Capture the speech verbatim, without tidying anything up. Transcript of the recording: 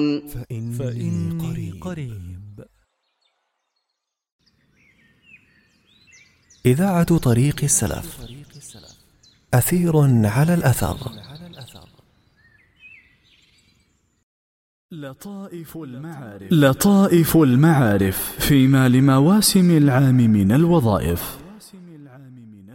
فإني, فإني قريب, قريب. إذاعة طريق السلف، أثير على الأثر. لطائف المعارف لطائف المعارف فيما لمواسم العام من الوظائف.